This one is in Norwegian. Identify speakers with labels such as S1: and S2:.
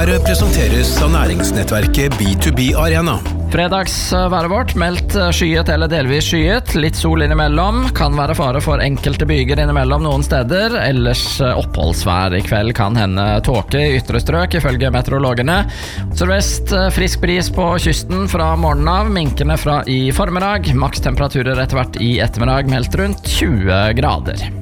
S1: Været presenteres av næringsnettverket B2B Arena.
S2: Fredagsværet vårt, meldt skyet eller delvis skyet, litt sol innimellom, kan være fare for enkelte byger innimellom noen steder, ellers oppholdsvær. I kveld kan hende tåke i ytre strøk, ifølge meteorologene. Sørvest, frisk bris på kysten fra morgenen av, minkende fra i formiddag, maks temperaturer etter hvert i ettermiddag, meldt rundt 20 grader.